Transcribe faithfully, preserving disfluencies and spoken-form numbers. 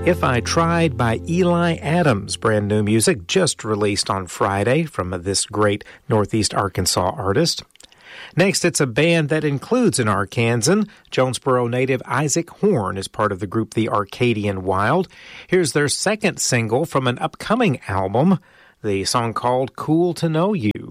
If I Tried by Eli Adams, brand new music just released on Friday from this great Northeast Arkansas artist. Next, it's a band that includes an Arkansan. Jonesboro native Isaac Horn is part of the group The Arcadian Wild. Here's their second single from an upcoming album, the song called Cool to Know You.